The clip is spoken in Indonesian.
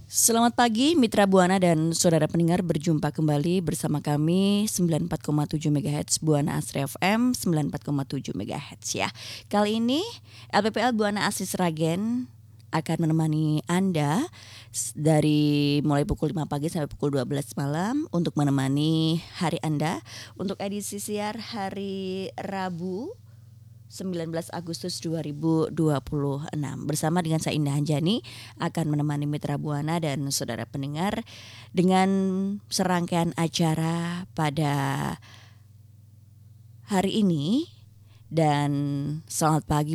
Selamat pagi Mitra Buana dan saudara pendengar, berjumpa kembali bersama kami 94,7 MHz Buana Asri FM 94,7 MHz ya. Kali ini LPPL Buana Asri Sragen akan menemani Anda dari mulai pukul 5 pagi sampai pukul 12 malam untuk menemani hari Anda untuk edisi siar hari Rabu 19 Agustus 2026 bersama dengan saya Indah Hanjani akan menemani Mitra Buana dan saudara pendengar dengan serangkaian acara pada hari ini. Dan selamat pagi